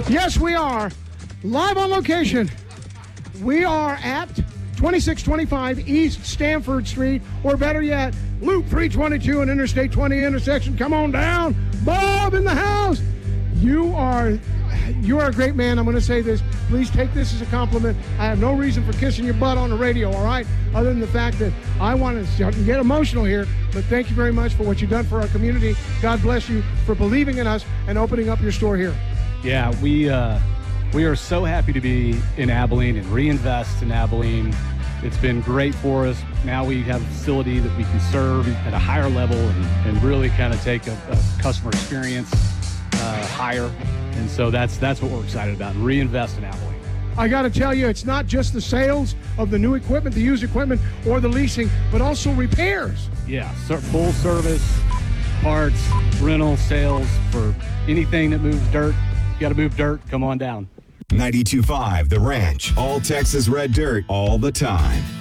Yes, we are live on location. We are at 2625 East Stanford Street, or better yet, Loop 322 and Interstate 20 intersection. Come on down. Bob in the house. You are a great man. I'm going to say this. Please take this as a compliment. I have no reason for kissing your butt on the radio, all right? Other than the fact that I want to get emotional here. But thank you very much for what you've done for our community. God bless you for believing in us and opening up your store here. Yeah, we are so happy to be in Abilene and reinvest in Abilene. It's been great for us. Now we have a facility that we can serve at a higher level and really kind of take a customer experience higher. And so that's what we're excited about, reinvest in Abilene. I got to tell you, it's not just the sales of the new equipment, the used equipment, or the leasing, but also repairs. Yeah, full service, parts, rental, sales for anything that moves dirt. You got to move dirt, come on down. 92.5 The Ranch, all Texas red dirt, all the time.